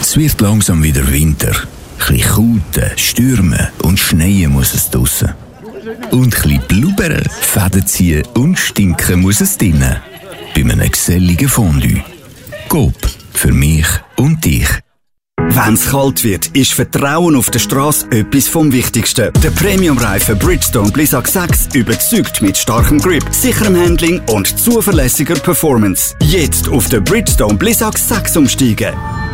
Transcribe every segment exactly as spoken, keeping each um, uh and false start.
Es wird langsam wieder Winter. Ein bisschen kauten, stürmen und schneien muss es draussen. Und ein bisschen blubbern, Fäden ziehen und stinken muss es drinnen. Bei einem geselligen Fondue. Coop. Für mich und dich. Wenn's kalt wird, ist Vertrauen auf der Straße etwas vom Wichtigsten. Der Premium-Reifen Bridgestone Blizzak sechs überzeugt mit starkem Grip, sicherem Handling und zuverlässiger Performance. Jetzt auf den Bridgestone Blizzak sechs umsteigen.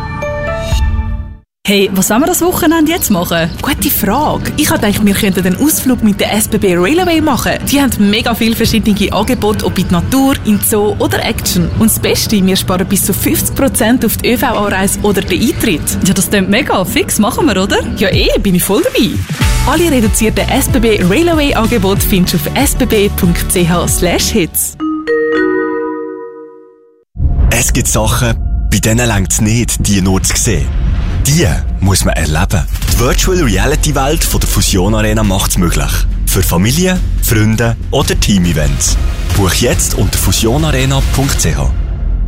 Hey, was wollen wir das Wochenende jetzt machen? Gute Frage. Ich habe gedacht, wir könnten einen Ausflug mit der S B B Railway machen. Die haben mega viele verschiedene Angebote, ob in die Natur, in den Zoo oder Action. Und das Beste, wir sparen bis zu fünfzig Prozent auf die Ö V-Anreise oder den Eintritt. Ja, das klingt mega. Fix, machen wir, oder? Ja eh, bin ich voll dabei. Alle reduzierten S B B Railway-Angebote findest du auf s b b punkt c h slash hits. Es gibt Sachen, bei denen reicht es nicht, die nur zu sehen. Die muss man erleben. Die Virtual Reality Welt von der Fusion Arena macht es möglich. Für Familie, Freunde oder Team-Events. Buch jetzt unter fusion arena punkt c h.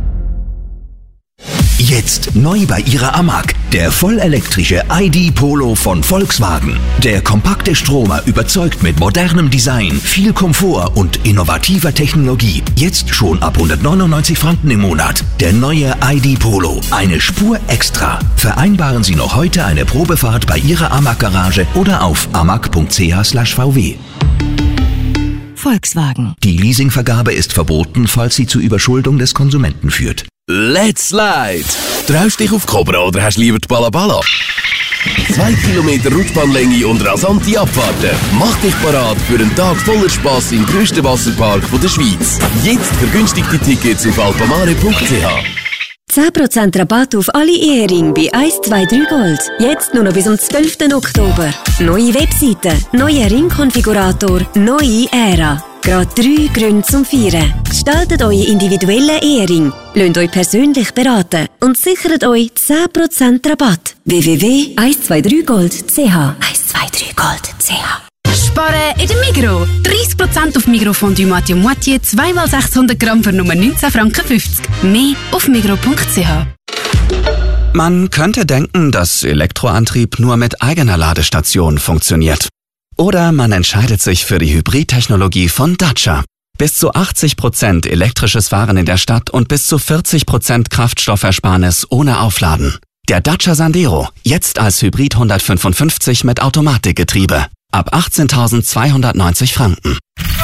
Jetzt neu bei Ihrer A M A G, der vollelektrische I D Polo von Volkswagen. Der kompakte Stromer überzeugt mit modernem Design, viel Komfort und innovativer Technologie. Jetzt schon ab hundertneunundneunzig Franken im Monat. Der neue I D Polo, eine Spur extra. Vereinbaren Sie noch heute eine Probefahrt bei Ihrer A M A G Garage oder auf amag punkt c h slash v w. Volkswagen. Die Leasingvergabe ist verboten, falls sie zu Überschuldung des Konsumenten führt. Let's Slide! Traust dich auf Cobra oder hast lieber die Balabala? Zwei Kilometer Rutschbahnlänge und rasante Abfahrten. Mach dich parat für einen Tag voller Spass im grössten Wasserpark der Schweiz. Jetzt vergünstigte Tickets auf alpamare punkt c h. zehn Prozent Rabatt auf alle Eheringe bei eins zwei drei Gold. Jetzt nur noch bis zum zwölften Oktober. Neue Webseite, neuer Ringkonfigurator, neue Ära. Gerade drei Gründe zum Feiern. Gestaltet euren individuellen Ehering, lasst euch persönlich beraten und sichert euch zehn Prozent Rabatt. w w w punkt eins zwei drei gold punkt c h eins zwei drei gold punkt c h. Sparen in der Migros. dreißig Prozent auf Migros Fondue Moitié Moitié, zwei mal sechshundert Gramm für nur neunzehn Franken fünfzig. Mehr auf migros punkt c h. Man könnte denken, dass Elektroantrieb nur mit eigener Ladestation funktioniert. Oder man entscheidet sich für die Hybridtechnologie von Dacia. Bis zu achtzig Prozent elektrisches Fahren in der Stadt und bis zu vierzig Prozent Kraftstoffersparnis ohne Aufladen. Der Dacia Sandero, jetzt als Hybrid hundertfünfundfünfzig mit Automatikgetriebe. Ab achtzehntausendzweihundertneunzig Franken.